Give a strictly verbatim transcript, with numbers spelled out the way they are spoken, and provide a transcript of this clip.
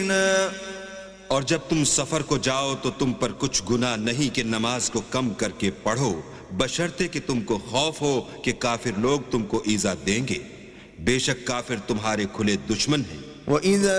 और जब तुम सफर को जाओ तो तुम पर कुछ गुनाह नहीं कि नमाज को कम करके पढ़ो, बशर्ते कि तुमको खौफ हो कि काफिर लोग तुमको ईजा देंगे। बेशक काफिर तुम्हारे खुले दुश्मन हैं।